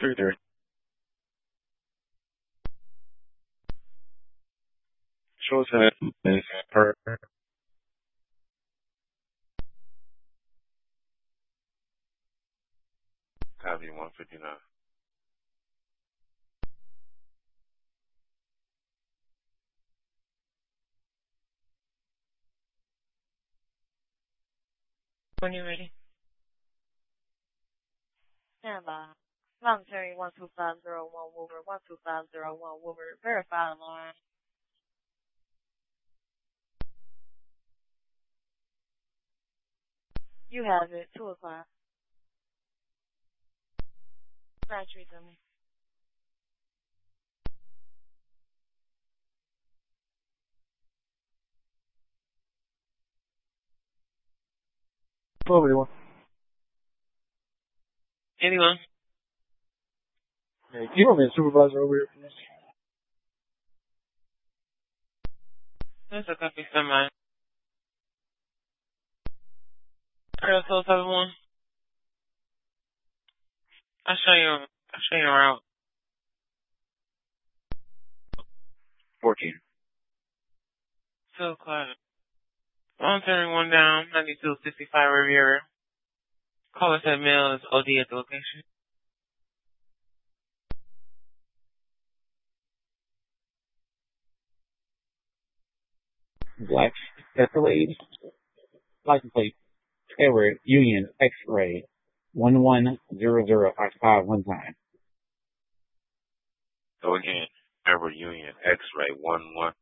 3-3. Shows that is per Copy 159. When you're ready. Stand by. Voluntary 12501 Woodward, 12501 Woodward. Verify alarm. You have it. 2 o'clock. Battery dummy. everyone. Anyone? Hey, you want me a supervisor over here, please? That's a copy, somebody. Earl 271. I'll show you around. 14. 2 o'clock. Voluntary 1 down, 9265 Riviera. Call us at mail is OD at the location. Black Escalade, license plate, Edward Union X-ray 110055 one time. Go again. Edward Union X-ray 11.